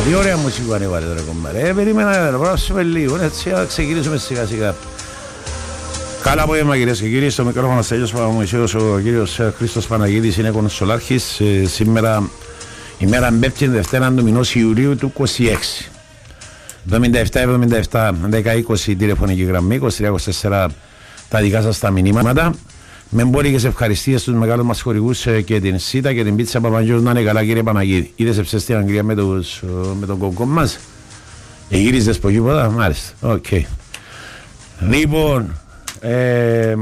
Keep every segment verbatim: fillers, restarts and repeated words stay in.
Τι ωραία μουσική ανέβαλε τώρα κομμάτι. Ε, περίμενα να πράσουμε λίγο, έτσι να ξεκινήσουμε σιγά σιγά. Καλά απόγευμα κυρίες και κύριοι, στο μικρόφωνο Στέλιος Παπαμωυσίος, ο κύριος Χρήστος Παναγίδης είναι κονσολάρχης. Ε, σήμερα ημέρα Πέμπτη, Δευτέρα του μηνός Ιουλίου του είκοσι έξι. εβδομήντα επτά εβδομήντα επτά δέκα είκοσι τηλεφωνική γραμμή, είκοσι τρία είκοσι τέσσερα τα δικά σας τα μηνύματα. Με μπόρικες ευχαριστίες στους μεγάλους μας χορηγούς και την ΣΥΤΑ και την πίτσα Παπαγιώους. Να είναι καλά κύριε Παναγίδη. Είδες εψες στην Αγγλία με, τους, με τον κοκκό μας. Εγύριζες από εκεί ποτά, μάλιστα. Οκ. Okay. Λοιπόν, ε,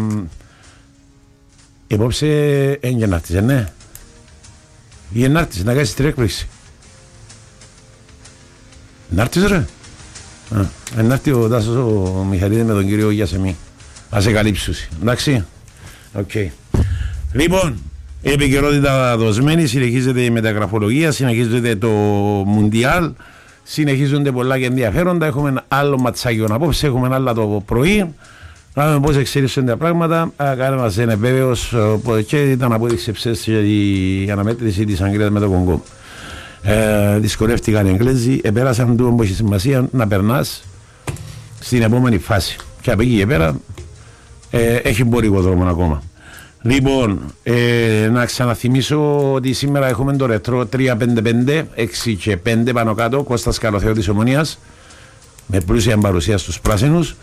υπόψε έγινε να έρθεις, ναι. Ή να έρθεις, να κάνεις την έκπληξη. Να έρθεις ρε. Να έρθει ο Τάσος ο Μιχαλίδης με τον κύριο Γιασεμή. Ας σε καλύψουσει, εντάξει. Okay. Λοιπόν, η επικαιρότητα δοσμένη, συνεχίζεται η μεταγραφολογία, συνεχίζεται το Μουντιάλ, συνεχίζονται πολλά και ενδιαφέροντα. Έχουμε άλλο ματσάκιο απόψε, έχουμε άλλα το πρωί. Να δούμε πώς εξελίσσονται τα πράγματα. Κανένας δεν είναι βέβαιος και ήταν απόδειξη ψες η αναμέτρηση της Αγγλίας με το Κονγκό. Ε, δυσκολεύτηκαν οι Εγγλέζοι, επέρασαν του όπως έχει σημασία να περνάς στην επόμενη φάση. Και από εκεί και πέρα ε, έχει πορικό δρόμο ακόμα. Λοιπόν, ε, να ξαναθυμίσω ότι σήμερα έχουμε το ρετρό τρία πέντε πέντε, έξι και πέντε πάνω κάτω, Κώστας Καλοθέου Ομονίας, με πλούσια παρουσία στους πράσινους.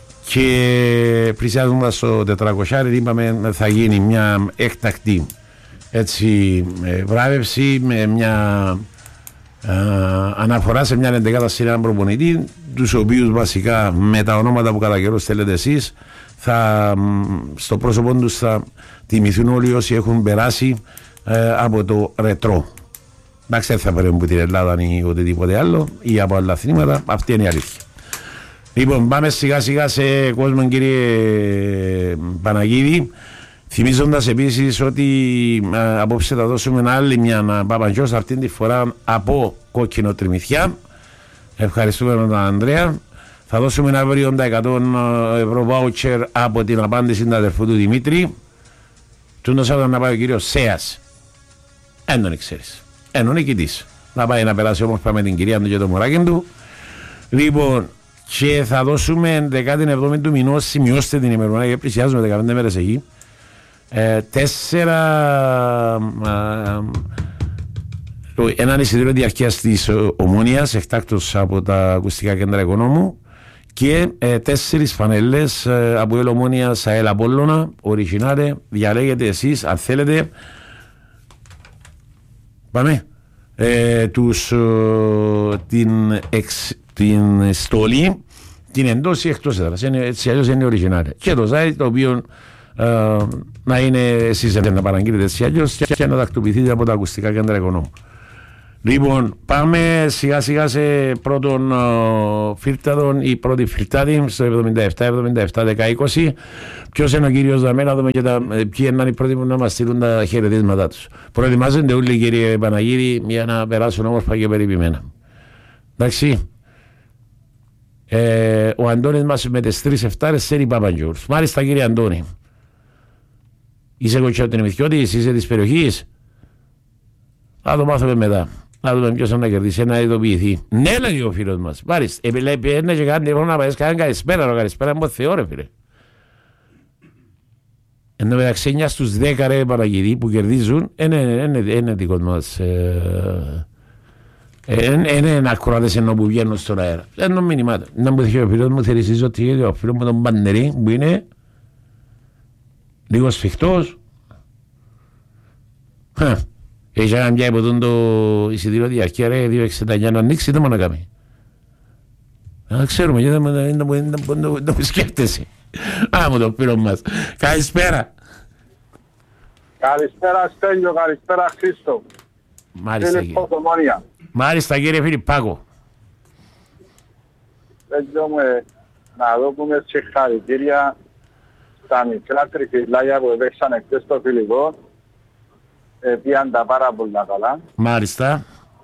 Και πλησιάζοντας το τετρακόσια, είπαμε θα γίνει μια έκτακτη έτσι, βράβευση με μια α, αναφορά σε μια εντεκάδα σε έναν προπονητή, τους οποίους βασικά με τα ονόματα που κατά καιρός θέλετε εσείς θα, στο πρόσωπό τους θα τιμηθούν όλοι όσοι έχουν περάσει ε, από το ρετρό. Εντάξει, δεν θα πάρουμε από την Ελλάδα ή οτιδήποτε άλλο ή από άλλα αθλήματα, αυτή είναι η αλήθεια. Λοιπόν, πάμε σιγά σιγά σε κόσμο κύριε Παναγίδη, θυμίζοντας επίσης ότι α, απόψε θα δώσουμε άλλη μια Παπαγιώους, αυτή τη φορά από Κόκκινο Τριμηθιά. Ευχαριστούμε τον Ανδρέα. Θα δώσουμε αύριο τα εκατό ευρώ βάουτσερ από την απάντηση του αδερφού του Δημήτρη. Του νοσάβαμε να πάει ο κύριος Σέας. Εν τον ξέρεις. Εν τον νικητής. Να πάει να περάσει όμορφα με την κυρία του και το μωράκι του. Λοιπόν, και θα δώσουμε δεκάτη εβδόμη του μηνός, σημειώστε την ημερομηνία γιατί πλησιάζουμε δεκαπέντε μέρες εκεί. Ε, τέσσερα α, έναν εισιτήριο διαρκείας της Ομόνιας εκτάκτως από τα ακουστικά κέντρα Οικονόμου και ε, τέσσερις φανέλες ε, από η Ομόνια ΑΕΛ Απόλλωνα οριγινάλε, διαλέγετε εσείς αν θέλετε. Πάμε ε, τους, ε, την, εξ, την στολή την εντός ή εκτός έδρας, έτσι αλλιώς είναι οριγινάλε και το site το οποίο ε, να είναι εσείς να παραγγείλετε έτσι αλλιώς και να τακτοποιηθείτε από τα ακουστικά κέντρα Οικονόμου. Λοιπόν, πάμε σιγά σιγά σε πρώτον uh, φίλτατον ή πρώτη φιλτάτη στο εβδομήντα επτά εβδομήντα επτά δέκα είκοσι. Ποιος είναι ο κύριος Δαμέ, να δούμε και τα, ποιοι είναι οι πρώτοι που να μας στείλουν τα χαιρετίσματά τους. Προετοιμάζονται όλοι κύριε Παναγίδη για να περάσουν όμορφα και περιποιημένα. Εντάξει. Ε, ο Αντώνης μας με τις τρεις εφτάρες Σέρι Παπαγιώους. Μάλιστα κύριε Αντώνη. Είσαι κοτσιοτριμηθιώτης, είσαι της περιοχής. Θα το μάθουμε μετά. Να δούμε ποιος θα να κερδίσει, να ειδοποιηθεί. Ναι, λέει ο φίλος μας. Μάλιστα, επιλέγει ένα και κάνει τηλέφωνο να πάει κάνει καλησπέρα, καλησπέρα από Θεό ρε φίλε. Εν τω μεταξύ εννιά στους δέκα ρε Παναγίδη που κερδίζουν, είναι δικός μας. Είναι ακροατές ενώ που βγαίνουν στον αέρα. Είναι μηνυμάτα. Να μου δείχνει ο φίλος μου, θεωρήσεις ότι ο φίλος μου τον Παντερή που είναι λίγο σφιχτός. Έχει να κάνει από τον το εισιτήριο διαρκεία ρε δύο εξήντα εννιά να ανοίξει το μόνο να κάνει. Να ξέρουμε γιατί δεν το σκέφτεσαι. Α, μου το πήρω μας. Καλησπέρα. Καλησπέρα Στέλιο, καλησπέρα Χρήστο. Μάλιστα κύριε. Μάλιστα κύριε Φιλιππάκο. Στέλιο μου, να δούμε συγχαρητήρια στα μικρά τριφυλάκια που έπαιξαν εκτός το φιλικό. Πήγαν τα πάρα πολλά καλά. Μάλιστα.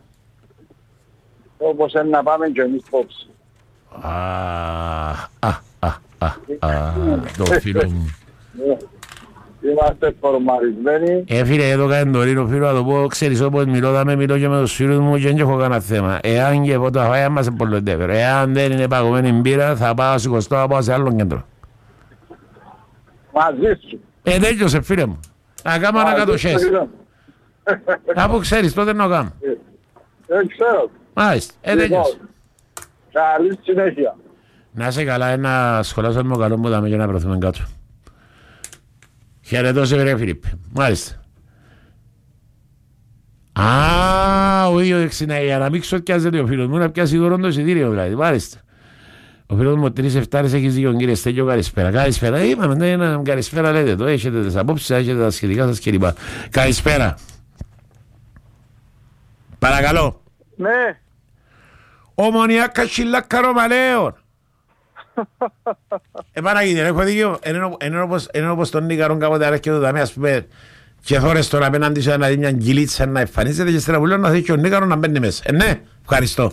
Όπως είναι να πάμε και εμείς πόψη. Α, α, α, α, α, το φίλο μου. Είμαστε φορμαρισμένοι. Ε, φίλε, εδώ κάνει το ρίνο, φίλο, να το πω, ξέρεις όπως μιλώ, θα με μιλώ και με τους φίλους μου και δεν έχω κανένα θέμα. Εάν και από το αφάια μας είναι πολύ ενδιαφέρον. Εάν δεν είναι παγωμένη μπύρα, θα πάω σηκωστώ, θα πάω σε άλλο κέντρο. Μαζί σου. Ε, τέλειωσε, φίλε μου. Να κάνω ανακατοχές. Αφού ξέρεις, τότε να κάνω. Δεν ξέρω. Μάλιστα, ε, τέλειωσε. Καλή συνέχεια. Να είσαι καλά, ένα σχολάσιο μου καλό μου δάμε για να βρεθούμε κάτω. Χαιρετώ σε βρε Φιλίππ. Μάλιστα. Α, ο ίδιος εξηνά, για να μην ξωτιάζεται ο φίλος μου, να πιάσει δωρόν το εισιτήριο δηλαδή. Μάλιστα. Ο φίλος μου τρεις εφτάρες έχεις δίκιο κύριε Στέλιο, καλησπέρα. Καλησπέρα, είπαμε, ναι, ένα καλησπέρα λέτε το, έχετε τις απόψεις, έχετε τα σχετικά σας κλπ. Καλησπέρα. Παρακαλώ. Ναι. Ομονία Κασιλάκα Ρωμαλαίων. Ε, Παναγίδη, έχω δίκιο. Είναι όπως τον Νίκαρον κάποτε αρέσκει το ταμείο, ας πούμε, και θόρες τώρα απέναντι σου να δει μια γκυλίτσα να εμφανίζεται και στερα πουλών να θέλει και ο Νίκαρον να μπαίνει μέσα. Ε, ναι, ευχαριστώ.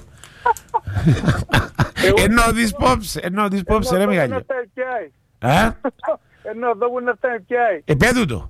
Ενώ της πόψε, ενώ της πόψε, ρε Μιχάλη. Ενώ εδώ που είναι αυτά πιάει. Ε, πέτου το.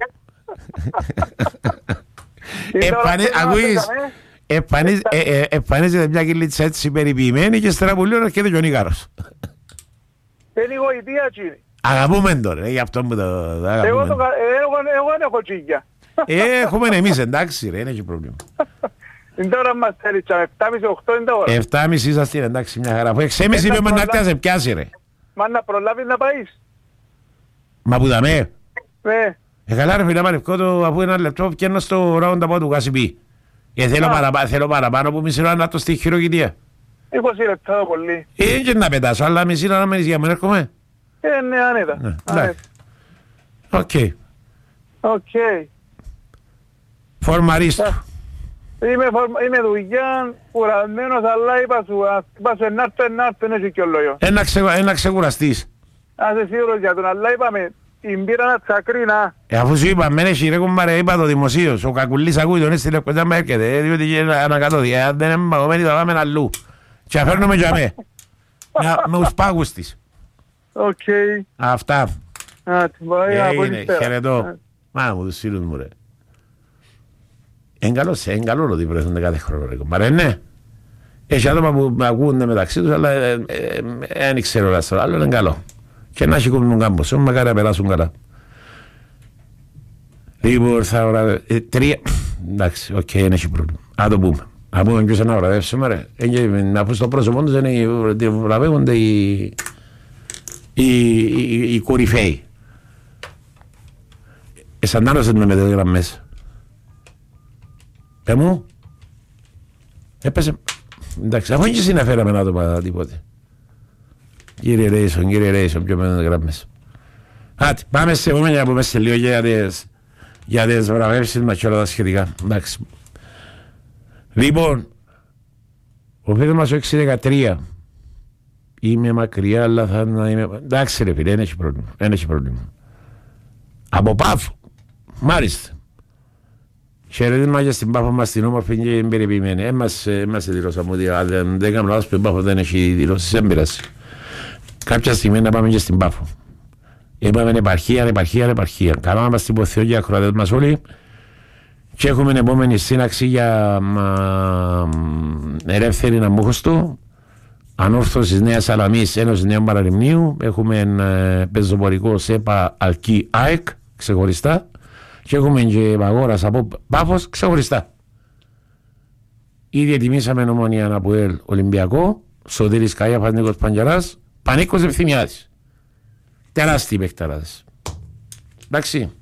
Ακούεις, εμφανίζεται μια γκυλίτσα έτσι περιποιημένη και στερα πουλών έρχεται και ο Νίκαρος. Είναι η γοητεία τσίνη. Αγαπούμε τώρα, γι' αυτό που το αγαπούμε. Εγώ δεν έχω τσίγια. Έχουμε εμείς, εντάξει ρε, δεν έχει πρόβλημα. Είναι τώρα μας θέλει, επτά και μισή οκτώ είναι τα ώρα. επτά και μισή είσαστε, εντάξει, μια χαρά. Αφού έξι και μισή είπαμε να έρθει να σε πιάσει ρε. Μα να προλάβεις να πάεις. Μα που δαμε. Ναι. Ε, καλά ρε φίλε, πανευκό το, αφού ένα λεπτό πιένω στο round από του Κασιπί. Ε, θέλω παραπάνω που μισή ώρα να το στη χειροκητία. είκοσι λεπτά πολύ. Ε, και να πετάσω, αλλά μισή ώρα να μένεις για μένα, έρχομαι. Ε, ναι, άνετα. Εντάξει. Οκ. Οκ. Φορμαρίστο. Είμαι, είμαι δουλειά, κουρασμένος, αλλά είπα σου, είπα σου ενάρτω, ενάρτω, είναι και κιόλο. Ένα, ξε, ένα ξεκουραστείς. Ας είσαι σίγουρος για τον, αλλά είπαμε, η μπύρα να τσακρίνα. Ε, αφού σου είπα, μένε έχει ρε κουμπάρε, είπα το δημοσίως, ο Κακουλής ακούει τον έστειλε κοντά με έρχεται, διότι ανακατώδη, αν δεν είναι παγωμένη θα πάμε αλλού. Και αφέρνουμε για με. Με τους πάγους της. Οκ. Αυτά. Έγινε, χαιρετώ. Μάνα μου τους φίλους μου ρε. Είναι καλό, είναι καλό ότι βρεθούνται κάθε χρόνο ρε κομπάρε, ναι. Έχει άτομα που με ακούνε μεταξύ τους, αλλά δεν ξέρω раз το άλλο, είναι καλό. Και να έχει κομμούν κάμπος, μακάρι να περάσουν καλά. Λοιπόν, θα ωραδεύσουμε, τρία, εντάξει, οκ, δεν έχει πρόβλημα. Να το πούμε. Να πούμε ποιος να ωραδεύσουμε ρε. Αφού στο πρόσωπο τους βραβεύονται οι κορυφαίοι. Εσαντάνωσαν με δύο γραμμές. Ε μου, έπεσε, εντάξει, αφού και συναφέραμε να το πάω τίποτε. Κύριε Ρέισον, κύριε Ρέισον, πιο μένουν γραμμές. Άτι, πάμε σε επόμενη να πούμε σε λίγο για τις, για τις βραβεύσεις μας και όλα τα σχετικά. Εντάξει. Λοιπόν, ο φίλος μας ο έξι δεκατρία. Είμαι μακριά, αλλά θα να είμαι... Εντάξει ρε φίλε, δεν έχει πρόβλημα. Δεν έχει πρόβλημα. Από Πάφο. Μάλιστα. Χαιρετίζουμε και στην Πάφο μας την όμορφη και περιποιημένη. Έμαστε δηλώσαμε ότι αν δεν κάνουμε λάθος που Πάφο δεν έχει δηλώσεις, έμπειραση. Κάποια στιγμή να πάμε και στην Πάφο. Είπαμε επαρχία, επαρχία, επαρχία. Καλά να μας υποθεώ για ακροατές μας όλοι. Και έχουμε επόμενη σύναξη για ελεύθερη Ναμούχωστο. Ανόρθωσης Νέας Σαλαμής, Ένωσης Νέων Παραλιμνίου. Έχουμε πεζοπορικό ΣΕΠΑ Αλκή ΑΕΚ ξεχωριστά. Και έχουμε και Παγόρας από Πάφος ξεχωριστά. Ήδη ετοιμήσαμε Ομόνια Αποέλ Ολυμπιακό, Σωτήρης Καϊάφας Νίκος Παντζαράς, Πανίκος Ευθυμιάδης. Τεράστιοι παιχταράδες. Εντάξει.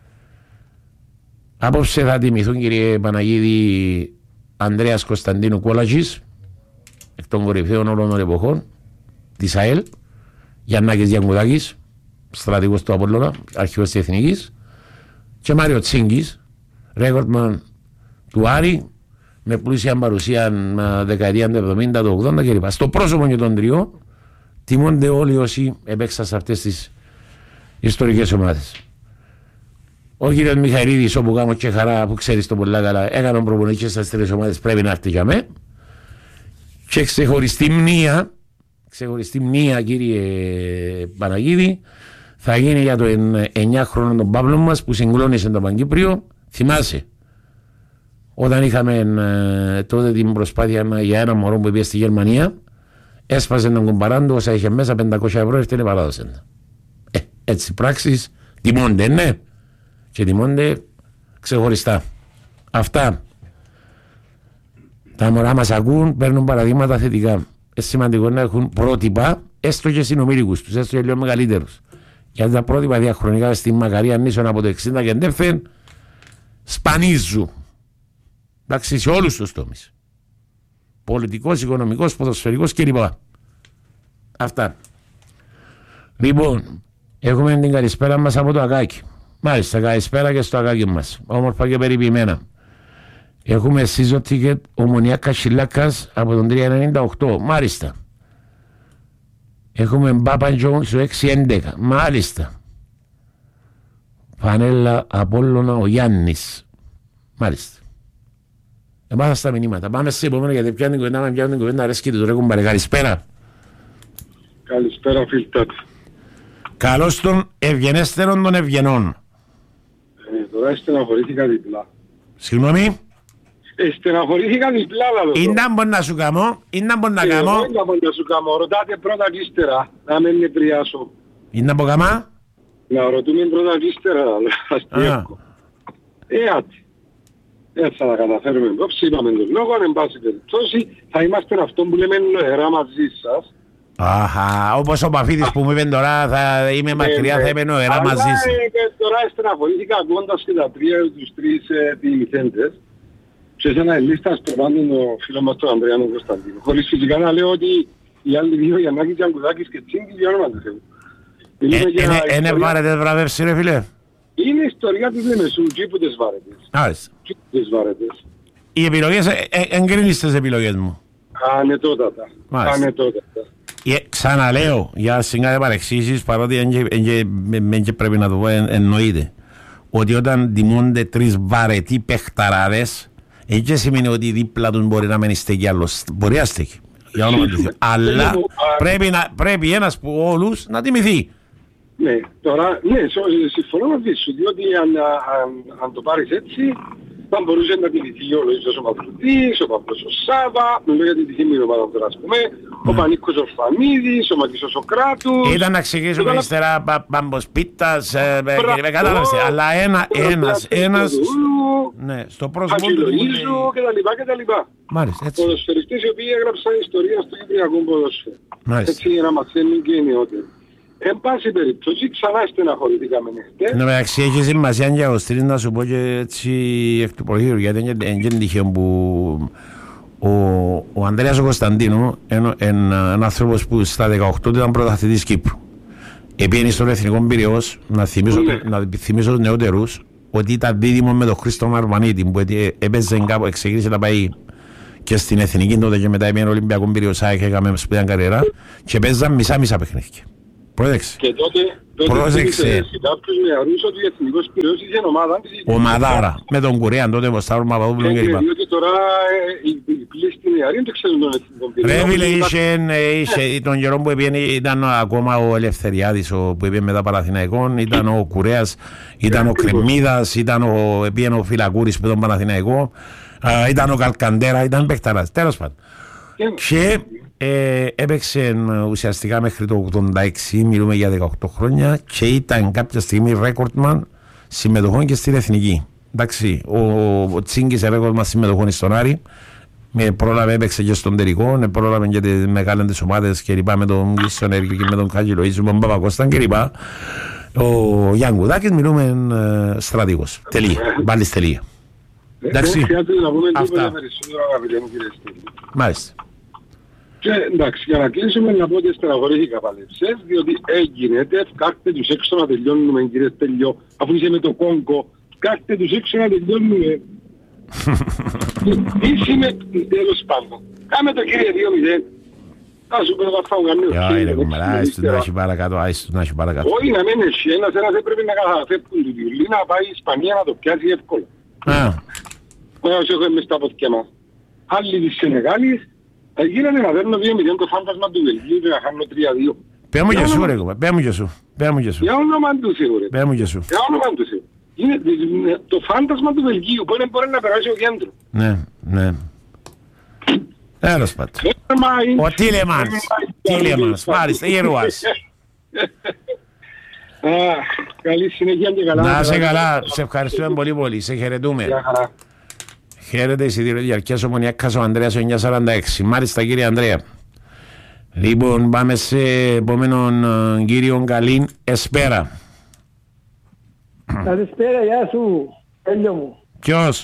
Απόψε θα τιμηθούν κύριε Παναγίδη Ανδρέας Κωνσταντίνου Κόλαγης, εκ των κορυφαίων όλων των εποχών της ΑΕΛ, Γιαννάκης Γιανκουδάκης, στρατηγός του Απόλλωνα, αρχηγός της Εθνικής, και Μάριο Τσίγκης, ρέκορτμαν του Άρη, με πλούσια παρουσία δεκαετία του εβδομήντα, του ογδόντα κλπ. Στο πρόσωπο και των τριών τιμώνται όλοι όσοι επέξαν σε αυτές τις ιστορικές ομάδες. Ο κύριος Μιχαηλίδης, όπου κάνω και χαρά που ξέρεις το πολλά καλά, έκαναν προπονητικές στις τρεις ομάδες, πρέπει να έρθει για με. Και ξεχωριστή μνήα, ξεχωριστή μνήα κύριε Παναγίδη, θα γίνει για το εννιά χρόνο τον Παύλο μας που συγκλώνησε το Παγκύπριο. Θυμάσαι, όταν είχαμε ε, τότε την προσπάθεια για ένα μωρό που πήγε στη Γερμανία, έσπασε τον κομπαράντο, όσα είχε μέσα πεντακόσια ευρώ, έφτιανε παράδοσε. Ε, έτσι πράξεις τιμώνται, ναι, και τιμώνται ξεχωριστά. Αυτά. Τα μωρά μας ακούν, παίρνουν παραδείγματα θετικά. Είναι σημαντικό να έχουν πρότυπα, έστω και συνομήλικους τους, έστω και λίγο μεγαλύτερους. Γιατί τα πρότυπα διαχρονικά στη Μακαρία νήσων από το εξήντα και εντεύθεν σπανίζουν. Εντάξει, σε όλους τους τομείς. Πολιτικός, οικονομικός, ποδοσφαιρικός κλπ. Αυτά. Λοιπόν, έχουμε την καλησπέρα μας από το Ακάκι. Μάλιστα, καλησπέρα και στο Ακάκι μας. Όμορφα και περιποιημένα. Έχουμε season ticket Ομονία Κασιλάκας από τον τρία ενενήντα οκτώ. Μάλιστα. Έχουμε Μπάπα Τζον στο έξι έντεκα. Μάλιστα. Φανέλα Απόλλωνα ο Γιάννης. Μάλιστα. Εμάθα στα μηνύματα. Πάμε σε επόμενο γιατί πιάνει την κουβέντα, πιάνει την κουβέντα, αρέσκει του τρέχουν πάρε. Καλησπέρα. Καλησπέρα φίλτατ. Καλώς τον ευγενέστερον των ευγενών. Ε, τώρα στεναχωρήθηκα διπλά. Συγγνώμη. Ε, στεναχωρήθηκα διπλά λαλό. Ήνταν μπορεί να σου καμώ, ήνταν μπορεί να Ε, καμώ. Ήνταν μπορεί να σου καμώ, ρωτάτε πρώτα και ύστερα, να με νευριάσω. Ήνταν μπορεί καμά. Να ρωτούμε πρώτα και ύστερα, αστείευκο. Ε, άτι. Έτσι θα τα καταφέρουμε υπόψη, είπαμε τον λόγο, αν εν πάση περιπτώσει, θα είμαστε αυτό που λέμε νοερά μαζί σας. Αχα, όπως ο Παφίδης που μου είπε τώρα, θα είμαι μακριά, θα είμαι νοερά μαζί σας. Αλλά ε, τώρα στεναχωρήθηκα ακούγοντας και τα τρία τους τρεις τιμηθέντες. Και σε ένα λίστα στο πάντων ο φίλος μας τον Ανδρέανο Κωνσταντίνο. Χωρίς φυσικά να λέω ότι οι άλλοι δύο, Γιαννάκης, Γιανκουδάκης και Τσίγκης, για όνομα του Θεού. Είναι βάρετε βραβεύσει ρε φίλε. Είναι ιστορία της Λεμεσού, και που τις βάρετες. Άριστα. Και που τις βάρετες. Οι επιλογές, εγκρίνεις τις επιλογές μου. Ανετότατα. Ανετότατα. Ξαναλέω, για συγκάτε παρεξήσεις, παρότι δεν πρέπει να το πω, εννοείται. Ότι όταν τιμούνται τρεις βαρετοί παιχταράδες, έτσι σημαίνει ότι δίπλα τους μπορεί να μην στέκει άλλος. Μπορεί να στέκει. Για όνομα του Θεού. Αλλά πρέπει, να, πρέπει ένας που όλους να τιμηθεί. Ναι, τώρα, ναι, συμφωνώ μαζί σου, διότι αν, αν, αν το πάρεις έτσι, θα μπορούσε να τιμηθεί ο Λοΐζος ο Μαυρουδής, ο Παύλος ο Σάβα, μιλώ για την τυχήμη ομάδα τώρα, ας πούμε, ο Πανίκος ο Φαμίδης, ο Μακίσος ο Κράτους. Ήταν να ξεκινήσουμε ύστερα Μπάμπος Πίτας, κατάλαβες, αλλά ένας, ένας, ναι, στο πρόσωπο του Λοΐζου και τα λοιπά και τα λοιπά. Μάλιστα, έτσι. Ποδοσφαιριστές οι οποίοι έγραψαν ιστορία στο Κυπριακό ποδοσφαίρο. Έτσι για να μαθαίνουν και οι νεότεροι. Εν πάση περιπτώσει, ξανά στεναχωρηθήκαμε χτες. Ναι, μεταξύ έχει σημασία για ο Στρίνης να σου πω και έτσι εκ του προχείρου, γιατί είναι τυχαίο που ο, ο Ανδρέας ο Κωνσταντίνου είναι ένας άνθρωπος που στα δεκαοκτώ ήταν πρωταθλητής Κύπρου. Επήγαινε στον Εθνικό Πειραιώς, να θυμίσω, ναι. να θυμίσω τους νεότερους, ότι ήταν δίδυμο με τον Χρήστο Μαρβανίτη που έπαιζε κάπου, εξεκίνησε να πάει και στην Εθνική τότε και μετά έπαιρνε Ολυμπιακό Πειραιώς, έκαμε σπουδαία καριέρα και παίζαν μισά-μισά παιχνίδια. Πρόσεξε. Και τότε, τότε Πρόσεξε. κάποιους νεαρούς ότι ο Εθνικός Πειραιώς είχε ομάδα. Ομαδάρα. Με τον Κουρέαν τότε, ο Σταύρο Μαπαδόπουλο κλπ. Διότι τώρα οι πλήστοι νεαροί δεν ξέρουν τον Εθνικό Πειραιώς. Ρε φίλε, είχε τον καιρό που ήταν ακόμα ο Ελευθεριάδης που είπε μετά Παναθηναϊκόν, ήταν ο Κουρέας, ήταν ο Κρεμμίδας, ήταν ο Φυλακούρης με τον Παναθηναϊκό, ήταν ο Καλκαντέρα, ήταν παιχταράς. Τέλος πάντων. Και ε, έπαιξε ουσιαστικά μέχρι το ογδόντα έξι, μιλούμε για δεκαοκτώ χρόνια, και ήταν κάποια στιγμή ρέκορτμαν συμμετοχών και στην Εθνική. Εντάξει, ο, ο Τσίγκης ρέκορτμαν συμμετοχών στον Άρη, με πρόλαβε, έπαιξε και στον τελικό, με πρόλαβε και τις μεγάλες τις ομάδες και λοιπά, με τον Γκίσονερ και με τον Κάκη Λοΐζου, με τον Παπακώσταν και λοιπά. Ο Γιάνγκουδάκης μιλούμε ε, στρατηγός. Τελεία, βάλεις τελεία. Εντάξει, αυτά. Μάλιστα. Και εντάξει, για να κλείσουμε να πω ότι στεναχωρήθηκα παλέψες, διότι έγινε, κάρτε τους έξω να τελειώνουμε κύριε Στέλιο, αφού είσαι με το Κόγκο, κάρτε τους έξω να τελειώνουμε. Είσαι με τέλος πάντων. Κάμε το κύριε δύο μηδέν. Θα σου πέρα θα κάνω καμία. Είναι κουμερά, άιστο να έχει παρακάτω, άιστο να έχει παρακάτω. Όχι να μην έχει, ένας ένας έπρεπε να καταφέρουν του διουλή, να πάει η Ισπανία να το πιάσει εύκολα. Όσο έχω εμείς τα ποτκιά μας. Άλλοι της Σενεγάλης, γίνανε να δέρνω δύο μηδέν το φάντασμα του Βελγίου και να χάνω τρία δύο. Πέ μου και σου ρε κοπά, πέ μου και σου. Πέ μου και σου. Για όνομα του Θεού ρε. Πέ μου και σου. Για όνομα του Θεού. Είναι το φάντασμα του Βελγίου που δεν μπορεί να περάσει ο κέντρο. Ναι, ναι. Τέλος πάντων. Ο Τίλεμανς. Τίλεμανς, μάλιστα, γερουάς. Καλή συνέχεια και καλά. Να σε καλά, σε ευχαριστούμε πολύ πολύ, σε χαιρετούμε. Χαίρετε, εισιτήριο διαρκείας Ομονιάκας ο Ανδρέας εννιακόσια σαράντα έξι. Μάλιστα κύριε Ανδρέα. Λοιπόν, πάμε σε επόμενον κύριο Καλήν Εσπέρα. Καλησπέρα, γεια σου, Έλιο μου. Ποιος?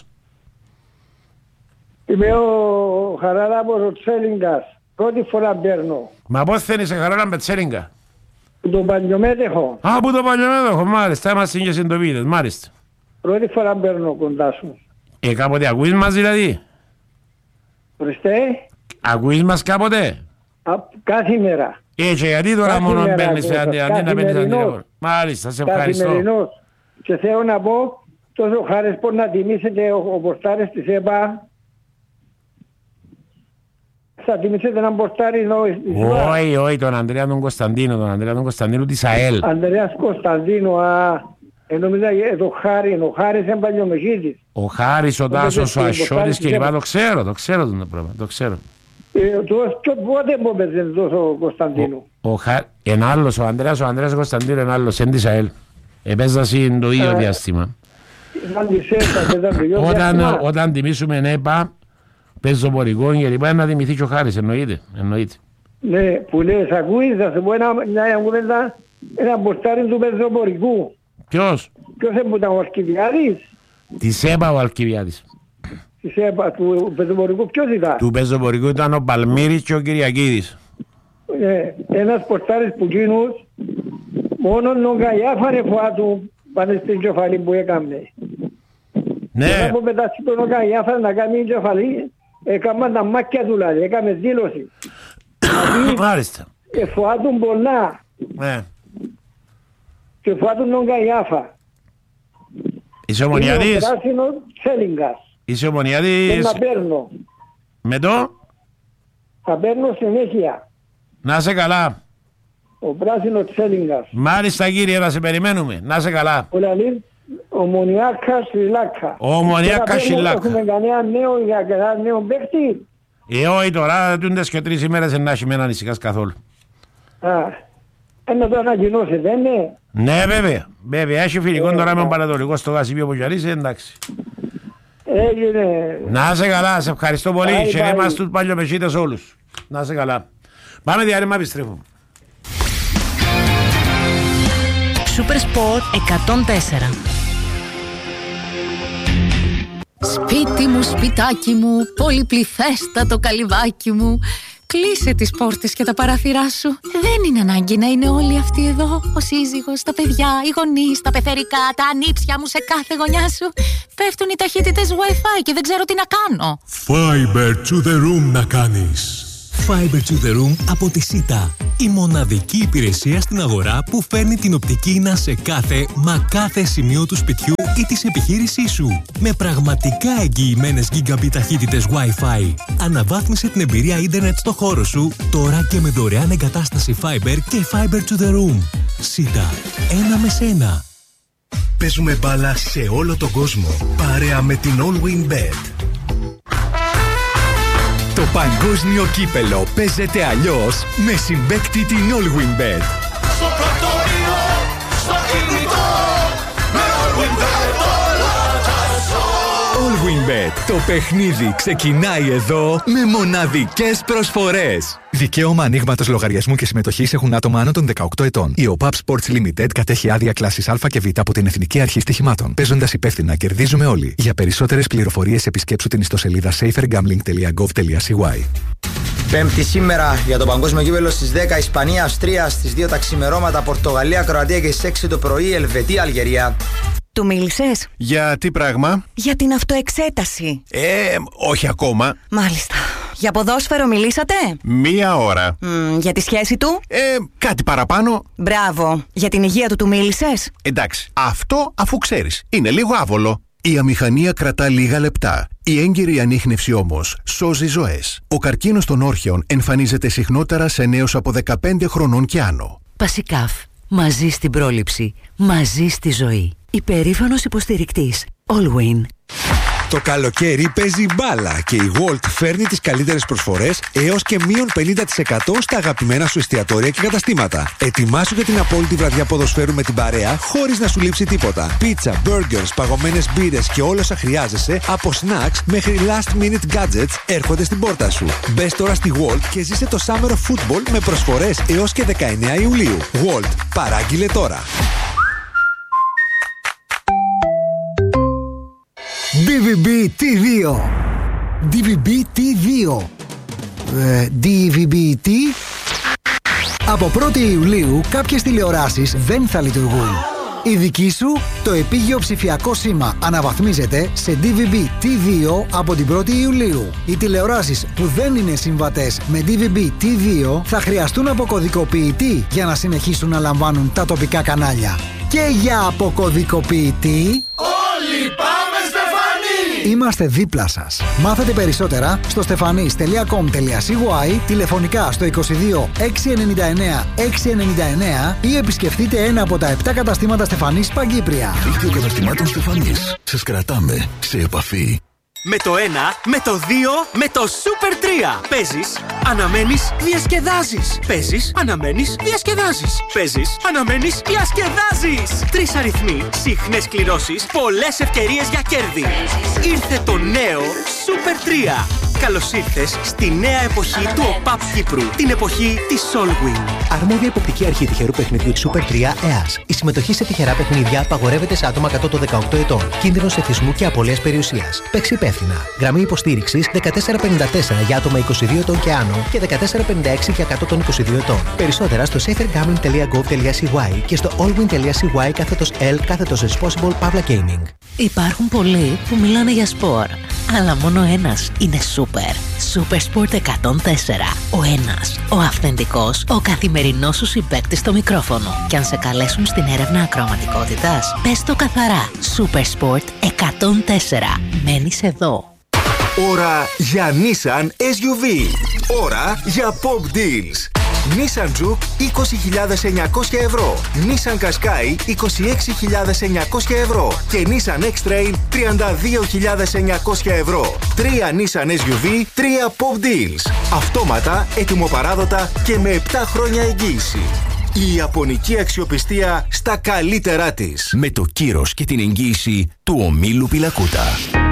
Είμαι ο Χαράλαμπος ο Τσέλιγκας. Πρώτη φορά παίρνω. Μα πώς θέλεις σε Χαράλαμπε Τσέλιγκα? Που τον παλιομέτεχο. Α, που το παλιομέτεχο, μάλιστα, είμαστε και συντοπίτες, μάλιστα. Πρώτη φορά παίρνω κοντά σου. Ε, κάποτε ακούεις μας δηλαδή? Χριστέ. Ακούεις μας κάποτε? Α, κάθε μέρα. Ε, και γιατί τώρα Κάθε μόνο μέρα παίρνεις ακούω αντί σας. αντί να παίρνεις Καθημερινός. αντί. Μάλιστα, σε ευχαριστώ. Καθημερινός. Και θέλω να πω τόσο χάρες πως να τιμήσετε ο, ο ποστάρης της ΕΠΑ. Θα τιμήσετε έναν ποστάρι εδώ. Όχι, όχι, τον Ανδρέα τον Κωνσταντίνο, τον Ανδρέα τον Κωνσταντίνο της ΑΕΛ. Ανδρέας Κωνσταντίνο, α. Ε, νομίζω το Χάρη, ο Χάρης είναι παλιομεχίτης. Ο Χάρης, ο Τάσος, ο ο Ασιώτης Ποστάρης και λοιπά, της το ξέρω, το ξέρω το πράγμα, το ξέρω. Ε, το- και πότε μου έπαιζε τόσο Κωνσταντίνο. Ο Χα... Ένα άλλος, ο Ανδρέας, ο Ανδρέας Κωνσταντίνο, ένα άλλος, εν της ΑΕΛ. Επέζασε το ίδιο Α, διάστημα. Ήταν τη ΣΕΠΑ και ήταν το ίδιο Όταν, διάστημα. όταν τιμήσουμε ΕΠΑ, πεζοπορικό και λοιπά, να τιμηθεί και ο Χάρης, εννοείται, εννοείται. Ναι, που λες, ακούεις, θα σου πω ένα, μια κουβέντα, ένα ποστάρι του πεζοπορικού. Ποιος? Ποιος είναι ο Αλκιβιάδης, Της ΕΠΑ ο Αλκιβιάδης. της ΣΕΠΑ, του πεζοπορικού, ποιος ήταν. Του πεζοπορικού ήταν ο Παλμύρης και ο Κυριακίδης. Ε, ένας ποστάρις που γίνους, μόνο τον Καϊάφανε φορά του πάνε στην κεφαλή που έκαμε. Ναι, Όταν μου πετάσει τον Καϊάφανε να κάνει την κεφαλή, έκαμε τα μάκια του δηλαδή, έκαμε δήλωση. μάλιστα. Ε, φορά του πολλά Ναι. και φορά του τον Καϊάφα. Είσαι Είναι ο ομονιάτης, πράσινος Τσέλιγκας. είσαι Και ομονιάτης να παίρνω. με το, Θα παίρνω συνέχεια. να σε καλά. Ο πράσινος Τσέλιγκας. Μάλιστα κύριε, να σε περιμένουμε, να σε καλά. Ο Λαλής, Ομονιάκα Σιλάκα. Ομονιάκα Σιλάκα. Έχουμε κανένα νέο για κανένα νέο παίκτη. Ε, όχι τώρα, τούντες και τρεις ημέρες δεν έχει με να ανησυχάς καθόλου. Α, ένα το ανακοινώσετε, ναι. Ναι βέβαια, βέβαια, έχει φιλικό τώρα με τον Πανατολικό στο Γασίπιο που γιορίζει, εντάξει. Έγινε. Να σε καλά, σε ευχαριστώ πολύ, Bye, και bye. εμάς τους παλιομεσίτες όλους. Να σε καλά. Πάμε διάρρημα, επιστρέφουμε. Super Sport εκατόν τέσσερα. Σπίτι μου, σπιτάκι μου, πολυπληθέστατο καλυβάκι μου. Κλείσε τις πόρτες και τα παράθυρά σου. Δεν είναι ανάγκη να είναι όλοι αυτοί εδώ. Ο σύζυγος, τα παιδιά, οι γονείς, τα πεθερικά, τα ανήψια μου σε κάθε γωνιά σου. Πέφτουν οι ταχύτητες Wi-Fi και δεν ξέρω τι να κάνω. Fiber to the room να κάνεις. Fiber to the room από τη Σίτα. Η μοναδική υπηρεσία στην αγορά που φέρνει την οπτική ίνα σε κάθε, μα κάθε σημείο του σπιτιού ή της επιχείρησής σου. Με πραγματικά εγγυημένες gigabit ταχύτητες Wi-Fi. Αναβάθμισε την εμπειρία ίντερνετ στο χώρο σου, τώρα και με δωρεάν εγκατάσταση Fiber και Fiber to the room. Σίτα. Ένα με σένα. Παίζουμε μπάλα σε όλο τον κόσμο, παρέα με την All Win Bet. Το παγκόσμιο κύπελο παίζεται αλλιώς με συμπαίκτη την All Win Bet. Στο πρακτορείο, στο κινητό, με All Win Bet όλα τα ζω. All Win Bet. Το παιχνίδι ξεκινάει εδώ με μοναδικές προσφορές. Δικαίωμα ανοίγματος λογαριασμού και συμμετοχής έχουν άτομα άνω των δεκαοκτώ ετών. Η ο πι έι πι Sports Limited κατέχει άδεια κλάσης Α και Β από την Εθνική Αρχή Στοιχημάτων. Παίζοντας υπεύθυνα, κερδίζουμε όλοι. Για περισσότερες πληροφορίες επισκέψου την ιστοσελίδα safer gambling τελεία gov τελεία c y. Πέμπτη σήμερα για το παγκόσμιο κύπελλο στις δέκα Ισπανία, Αυστρία, στις δύο τα ξημερώματα Πορτογαλία, Κροατία και στις έξι το πρωί Ελβετία, Αλγερία. Του μίλησες? Για τι πράγμα? Για την αυτοεξέταση. Ε, όχι ακόμα. Μάλιστα. Για ποδόσφαιρο μιλήσατε? Μία ώρα. Μ, για τη σχέση του? Ε, κάτι παραπάνω. Μπράβο. Για την υγεία του του μίλησες? Εντάξει, αυτό αφού ξέρεις. Είναι λίγο άβολο. Η αμηχανία κρατά λίγα λεπτά. Η έγκυρη ανίχνευση όμως σώζει ζωές. Ο καρκίνος των όρχεων εμφανίζεται συχνότερα σε νέους από δεκαπέντε χρονών και άνω. Πασικάφ. Μαζί στην πρόληψη. Μαζί στη ζωή. Υπερήφανος υποστηρικτής. Allwyn. Το καλοκαίρι παίζει μπάλα και η Walt φέρνει τις καλύτερες προσφορές έως και μείον πενήντα τοις εκατό στα αγαπημένα σου εστιατόρια και καταστήματα. Ετοιμάσου για την απόλυτη βραδιά ποδοσφαίρου με την παρέα χωρίς να σου λείψει τίποτα. Πίτσα, burgers, παγωμένες μπύρες και όλα όσα χρειάζεσαι από snacks μέχρι last minute gadgets έρχονται στην πόρτα σου. Μπες τώρα στη Walt και ζήσε το Summer of Football με προσφορές έως και δεκαεννέα Ιουλίου. Walt, παράγγειλε τώρα. ντι βι μπι τι δύο. ντι βι μπι τι δύο. Ε, ντι βι μπι τι. Από πρώτη Ιουλίου κάποιες τηλεοράσεις δεν θα λειτουργούν. Η δική σου, το επίγειο ψηφιακό σήμα αναβαθμίζεται σε ντι βι μπι τι δύο από την πρώτη Ιουλίου. Οι τηλεοράσεις που δεν είναι συμβατές με ντι βι μπι τι δύο θα χρειαστούν αποκωδικοποιητή για να συνεχίσουν να λαμβάνουν τα τοπικά κανάλια. Και για αποκωδικοποιητή... Όλοι πάμε Στεφανή! Είμαστε δίπλα σας. Μάθετε περισσότερα στο stefanis τελεία com τελείαcy, τηλεφωνικά στο είκοσι δύο έξι ενενήντα εννέα έξι ενενήντα εννέα ή επισκεφτείτε ένα από τα επτά καταστήματα Στεφανής Παγκύπρια. Δίκτυο καταστημάτων Στεφανής. Σας κρατάμε σε επαφή. Με το ένα, με το δύο, με το Super τρία. Παίζεις, αναμένεις, διασκεδάζεις. Παίζεις, αναμένεις, διασκεδάζεις. Παίζεις, αναμένεις, διασκεδάζεις. Τρεις αριθμοί, συχνές κληρώσεις, πολλές ευκαιρίες για κέρδη. Ήρθε το νέο Super τρία. Καλώς ήρθες στη νέα εποχή του ΟΠΑΠ Κύπρου. Την εποχή της Allwyn. Αρμόδια υποπτική αρχή τυχερού παιχνιδιού της Super τρία ΕΑΣ. Η συμμετοχή σε τυχερά παιχνίδια απαγορεύεται σε άτομα κάτω των δεκαοκτώ ετών. Κίνδυνος εθισμού και απώλειας περιουσίας. Παίξει υπεύθυνα. Γραμμή υποστήριξης δεκατέσσερα πενήντα τέσσερα για άτομα είκοσι δύο ετών και άνω και δεκατέσσερα πενήντα έξι για κάτω των είκοσι δύο ετών. Περισσότερα στο safergambling τελεία gov τελείαcy και στο allwyn τελείαcy κάθετος L κάθετος responsible Pavla Gaming. Υπάρχουν πολλοί που μιλάνε για σπορ, αλλά μόνο ένας είναι σούπερ. Super Sport εκατόν τέσσερα. Ο ένας, ο αυθεντικός, ο καθημερινός σου συμπαίκτης στο μικρόφωνο. Και αν σε καλέσουν στην έρευνα ακροαματικότητας, πες το καθαρά. Super Sport εκατόν τέσσερα. Μένεις εδώ. Ώρα για Nissan ες γιου βι. Ώρα για Pop Deals. Nissan Juke είκοσι χιλιάδες εννιακόσια ευρώ, Nissan Qashqai είκοσι έξι χιλιάδες εννιακόσια ευρώ και Nissan X-Trail τριάντα δύο χιλιάδες εννιακόσια ευρώ. Τρία Nissan ες γιου βι, τρία Pop Deals. Αυτόματα, έτοιμοπαράδοτα και με επτά χρόνια εγγύηση. Η ιαπωνική αξιοπιστία στα καλύτερά της. Με το κύρος και την εγγύηση του ομίλου Πιλακούτα.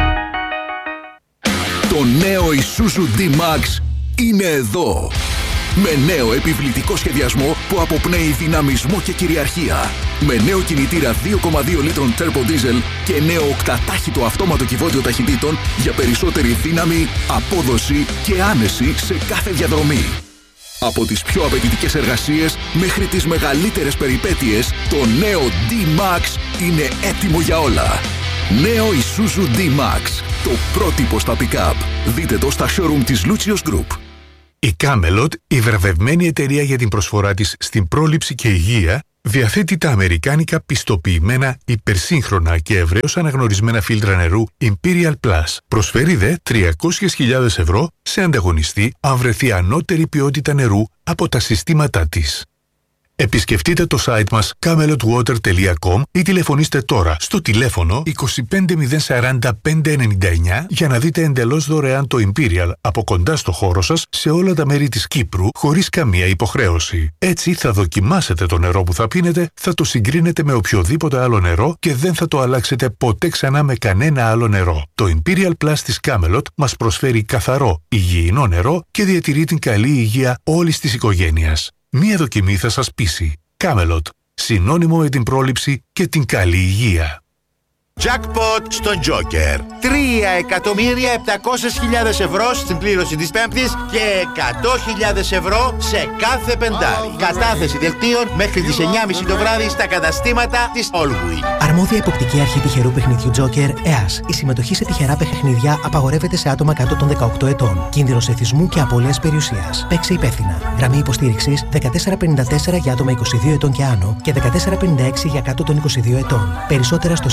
Το νέο Isuzu D-Max είναι εδώ. Με νέο επιβλητικό σχεδιασμό που αποπνέει δυναμισμό και κυριαρχία. Με νέο κινητήρα δύο κόμμα δύο λίτρων turbo diesel και νέο οκτατάχυτο αυτόματο κυβότιο ταχυτήτων για περισσότερη δύναμη, απόδοση και άνεση σε κάθε διαδρομή. Από τις πιο απαιτητικές εργασίες μέχρι τις μεγαλύτερες περιπέτειες, το νέο D-Max είναι έτοιμο για όλα. Νέο Isuzu D-Max, το πρότυπο στα pick-up. Δείτε το στα showroom της Lucius Group. Η Camelot, η βραβευμένη εταιρεία για την προσφορά της στην πρόληψη και υγεία, διαθέτει τα αμερικάνικα πιστοποιημένα υπερσύγχρονα και ευρέως αναγνωρισμένα φίλτρα νερού Imperial Plus. Προσφέρει δε τριακόσιες χιλιάδες ευρώ σε ανταγωνιστή αν βρεθεί ανώτερη ποιότητα νερού από τα συστήματά της. Επισκεφτείτε το site μας camelot water τελεία com ή τηλεφωνήστε τώρα στο τηλέφωνο είκοσι πέντε μηδέν σαράντα πέντε ενενήντα εννέα για να δείτε εντελώς δωρεάν το Imperial από κοντά στο χώρο σας σε όλα τα μέρη της Κύπρου χωρίς καμία υποχρέωση. Έτσι θα δοκιμάσετε το νερό που θα πίνετε, θα το συγκρίνετε με οποιοδήποτε άλλο νερό και δεν θα το αλλάξετε ποτέ ξανά με κανένα άλλο νερό. Το Imperial Plus της Camelot μας προσφέρει καθαρό, υγιεινό νερό και διατηρεί την καλή υγεία όλης της οικογένειας. Μία δοκιμή θα σας πείσει. Camelot. Συνώνυμο με την πρόληψη και την καλή υγεία. Jackpot στον Joker. τρία εκατομμύρια επτακόσιες χιλιάδες ευρώ στην πλήρωση της Πέμπτης και εκατό χιλιάδες ευρώ σε κάθε πεντάρι. Κατάθεση δελτίων μέχρι τις εννιά και μισή το βράδυ στα καταστήματα της Allwyn. Αρμόδια υποπτική αρχή τυχερού παιχνιδιού Joker ΕΑΣ. Η συμμετοχή σε τυχερά παιχνίδια απαγορεύεται σε άτομα κάτω των δεκαοκτώ ετών. Κίνδυνος εθισμού και απώλειας περιουσίας. Παίξει υπεύθυνα. Γραμμή υποστήριξης δεκατέσσερα πενήντα τέσσερα για άτομα είκοσι δύο ετών και άνω και δεκατέσσερα πενήντα έξι για κάτω των είκοσι δύο ετών. Περισσότερα στο safergambling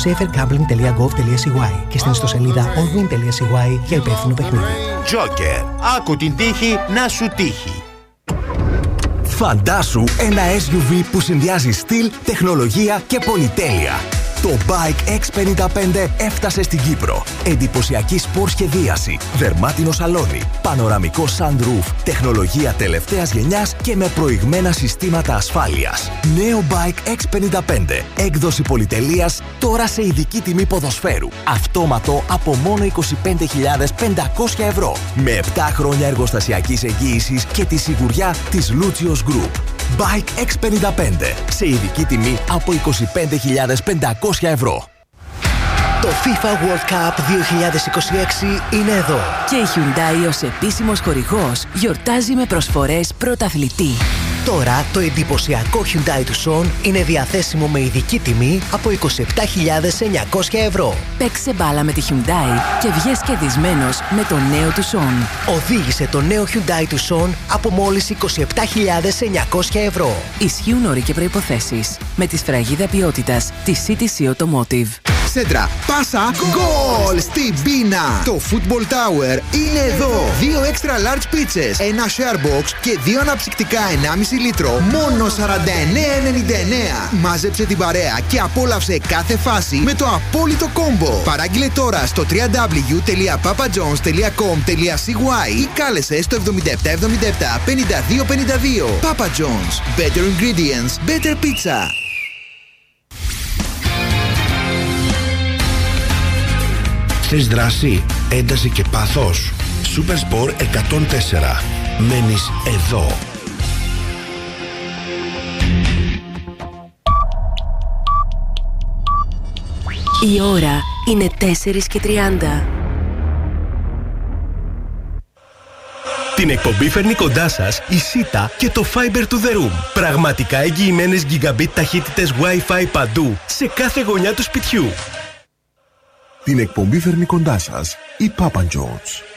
gambling τελεία gov τελεία c y και στην ιστοσελίδα allwin τελεία c y για υπεύθυνο παιχνίδι. Joker. Άκου την τύχη να σου τύχει. Φαντάσου ένα ες γιου βι που συνδυάζει στυλ, τεχνολογία και πολυτέλεια. Το Bike εξ πενήντα πέντε έφτασε στην Κύπρο. Εντυπωσιακή σπορ σχεδίαση, δερμάτινο σαλόνι, πανοραμικό sunroof, τεχνολογία τελευταίας γενιάς και με προηγμένα συστήματα ασφάλειας. Νέο Bike εξ πενήντα πέντε, έκδοση πολυτελείας, τώρα σε ειδική τιμή ποδοσφαίρου. Αυτόματο από μόνο είκοσι πέντε χιλιάδες πεντακόσια ευρώ. Με επτά χρόνια εργοστασιακής εγγύησης και τη σιγουριά της Lucios Group. Bike εξ πενήντα πέντε, σε ειδική τιμή από είκοσι πέντε χιλιάδες πεντακόσια ευρώ. Το FIFA World Cup δύο χιλιάδες είκοσι έξι είναι εδώ. Και η Hyundai ως επίσημος χορηγός γιορτάζει με προσφορές πρωταθλητή. Τώρα το εντυπωσιακό Hyundai Tucson είναι διαθέσιμο με ειδική τιμή από είκοσι επτά χιλιάδες εννιακόσια ευρώ. Παίξε μπάλα με τη Hyundai και βγες κερδισμένος με το νέο Tucson. Οδήγησε το νέο Hyundai Tucson από μόλις είκοσι επτά χιλιάδες εννιακόσια ευρώ. Ισχύουν όροι και προϋποθέσεις. Με τη σφραγίδα ποιότητας της σι τι σι Automotive. Σέντρα, πάσα, γκολ στην πίνα. Το Football Tower είναι εδώ. Δύο extra large pizzas, ένα share box και δύο αναψυκτικά ενάμιση λίτρο. Μόνο σαράντα εννέα ενενήντα εννέα. Μάζεψε την παρέα και απόλαυσε κάθε φάση με το απόλυτο κόμπο. Παράγγειλε τώρα στο double-u double-u double-u τελεία papa john's τελεία com τελεία c y ή κάλεσε στο εβδομήντα επτά εβδομήντα επτά πενήντα δύο πενήντα δύο. Papa John's. Better ingredients, better pizza. Θες δράση, ένταση και πάθος? Supersport εκατόν τέσσερα. Μένεις εδώ. Η ώρα είναι τέσσερα και τριάντα. Την εκπομπή φέρνει κοντά σας η Sita και το Fiber to the Room. Πραγματικά εγγυημένες gigabit ταχύτητες Wi-Fi παντού, σε κάθε γωνιά του σπιτιού. Την εκπομπή φέρνει κοντά σας η Papa John's.